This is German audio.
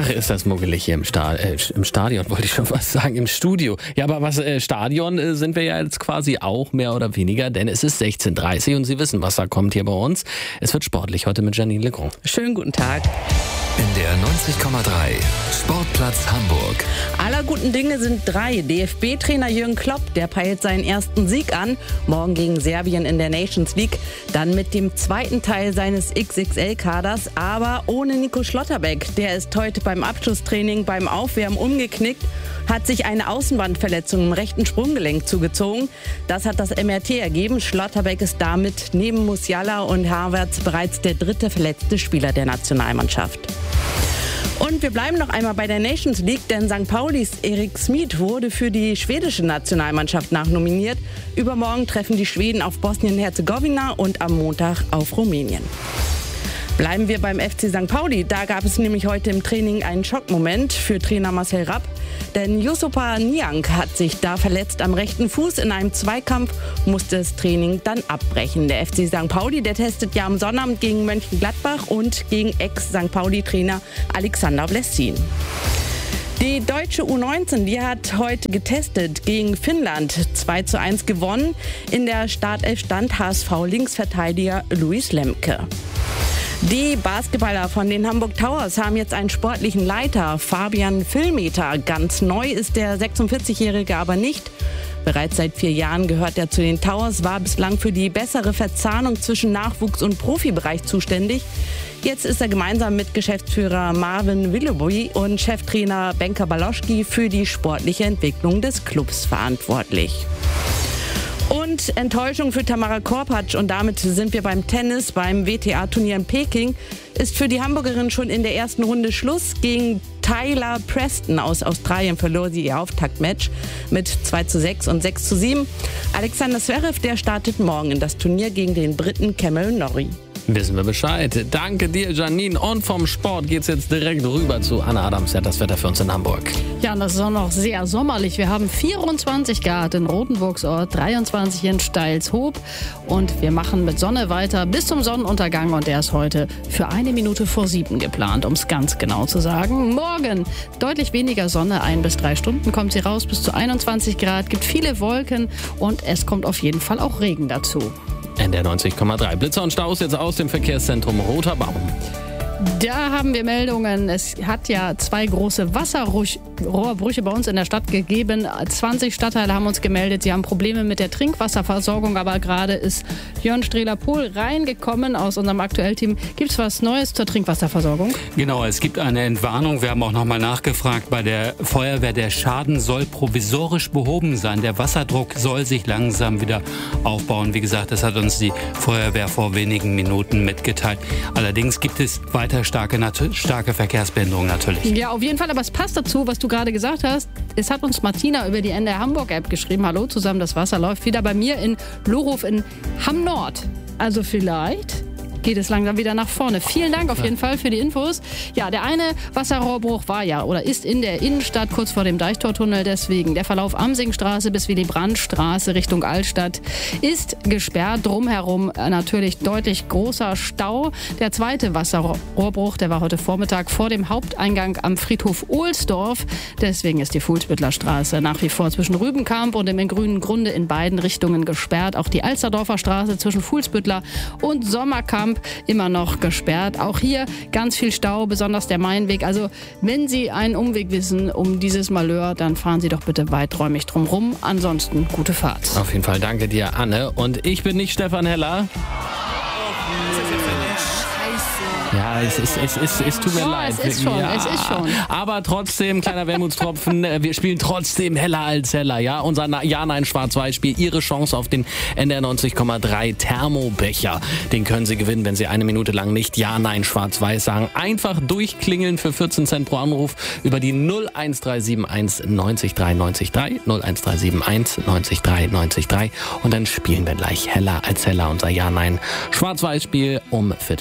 Ach, ist das muggelig hier im Stadion, wollte ich schon was sagen, im Studio. Ja, aber Stadion sind wir ja jetzt quasi auch mehr oder weniger, denn es ist 16:30 und Sie wissen, was da kommt hier bei uns. Es wird sportlich heute mit Janine Legrand. Schönen guten Tag. In der 90,3 Sportplatz Hamburg. Aller guten Dinge sind 3. DFB-Trainer Jürgen Klopp, der peilt seinen ersten Sieg an. Morgen gegen Serbien in der Nations League. Dann mit dem zweiten Teil seines XXL-Kaders, aber ohne Nico Schlotterbeck. Der ist heute beim Abschlusstraining beim Aufwärmen umgeknickt, hat sich eine Außenbandverletzung im rechten Sprunggelenk zugezogen. Das hat das MRT ergeben. Schlotterbeck ist damit neben Musiala und Havertz bereits der 3. verletzte Spieler der Nationalmannschaft. Und wir bleiben noch einmal bei der Nations League, denn St. Paulis Erik Smith wurde für die schwedische Nationalmannschaft nachnominiert. Übermorgen treffen die Schweden auf Bosnien-Herzegowina und am Montag auf Rumänien. Bleiben wir beim FC St. Pauli. Da gab es nämlich heute im Training einen Schockmoment für Trainer Marcel Rapp. Denn Youssoufa Niang hat sich da verletzt am rechten Fuß. In einem Zweikampf musste das Training dann abbrechen. Der FC St. Pauli, der testet ja am Sonnabend gegen Mönchengladbach und gegen Ex-St. Pauli-Trainer Alexander Blessin. Die deutsche U19, die hat heute getestet gegen Finnland. 2:1 gewonnen. In der Startelf stand HSV-Linksverteidiger Luis Lemke. Die Basketballer von den Hamburg Towers haben jetzt einen sportlichen Leiter, Fabian Villmeter. Ganz neu ist der 46-Jährige aber nicht. Bereits seit 4 Jahren gehört er zu den Towers, war bislang für die bessere Verzahnung zwischen Nachwuchs- und Profibereich zuständig. Jetzt ist er gemeinsam mit Geschäftsführer Marvin Willoughby und Cheftrainer Benka Baloschki für die sportliche Entwicklung des Clubs verantwortlich. Und Enttäuschung für Tamara Korpatsch, und damit sind wir beim Tennis. Beim WTA-Turnier in Peking ist für die Hamburgerin schon in der ersten Runde Schluss. Gegen Tyler Preston aus Australien verlor sie ihr Auftaktmatch mit 2:6 und 6:7. Alexander Zverev, der startet morgen in das Turnier gegen den Briten Cameron Norrie. Wissen wir Bescheid. Danke dir, Janine. Und vom Sport geht's jetzt direkt rüber zu Anna Adams. Ja, das Wetter für uns in Hamburg. Ja, und das ist auch noch sehr sommerlich. Wir haben 24 Grad in Rotenburgsort, 23 in Steilshoop. Und wir machen mit Sonne weiter bis zum Sonnenuntergang. Und der ist heute für 1 Minute vor 7 geplant, um es ganz genau zu sagen. Morgen deutlich weniger Sonne, 1 bis 3 Stunden kommt sie raus, bis zu 21 Grad. Gibt viele Wolken und es kommt auf jeden Fall auch Regen dazu. NDR 90,3. Blitzer und Staus jetzt aus dem Verkehrszentrum Roter Baum. Da haben wir Meldungen. Es hat ja 2 große Wasserrohrbrüche bei uns in der Stadt gegeben. 20 Stadtteile haben uns gemeldet, sie haben Probleme mit der Trinkwasserversorgung. Aber gerade ist Jörn Strehler-Pohl reingekommen aus unserem Aktuellteam. Gibt es was Neues zur Trinkwasserversorgung? Genau, es gibt eine Entwarnung. Wir haben auch nochmal nachgefragt bei der Feuerwehr. Der Schaden soll provisorisch behoben sein. Der Wasserdruck soll sich langsam wieder aufbauen. Wie gesagt, das hat uns die Feuerwehr vor wenigen Minuten mitgeteilt. Allerdings gibt es weiter starke Verkehrsbehinderung natürlich. Ja, auf jeden Fall, aber es passt dazu, was du gerade gesagt hast. Es hat uns Martina über die NDR Hamburg-App geschrieben. Hallo zusammen, das Wasser läuft wieder bei mir in Lohhof in Hamm Nord. Also vielleicht geht es langsam wieder nach vorne. Vielen Dank auf jeden Fall für die Infos. Ja, der eine Wasserrohrbruch war ja oder ist in der Innenstadt kurz vor dem Deichtortunnel. Deswegen der Verlauf Amsingstraße bis Willy-Brandt-Straße Richtung Altstadt ist gesperrt. Drumherum natürlich deutlich großer Stau. Der zweite Wasserrohrbruch, der war heute Vormittag vor dem Haupteingang am Friedhof Ohlsdorf. Deswegen ist die Fuhlsbüttler Straße nach wie vor zwischen Rübenkamp und dem Grünen Grunde in beiden Richtungen gesperrt. Auch die Alsterdorfer Straße zwischen Fuhlsbüttler und Sommerkamp immer noch gesperrt. Auch hier ganz viel Stau, besonders der Mainweg. Also wenn Sie einen Umweg wissen um dieses Malheur, dann fahren Sie doch bitte weiträumig drumherum. Ansonsten gute Fahrt. Auf jeden Fall danke dir, Anne. Und ich bin nicht Stefan Heller. Ja, es tut mir leid. Es ist schon. Aber trotzdem, kleiner Wermutstropfen, wir spielen trotzdem heller als heller. Ja, unser Ja-Nein-Schwarz-Weiß-Spiel, Ihre Chance auf den NDR 90,3 Thermobecher. Den können Sie gewinnen, wenn Sie 1 Minute lang nicht Ja-Nein-Schwarz-Weiß sagen. Einfach durchklingeln für 14 Cent pro Anruf über die 01371 90 3 90 3, 01371 90 3 90 3. Und dann spielen wir gleich heller als heller unser Ja-Nein-Schwarz-Weiß-Spiel um 14.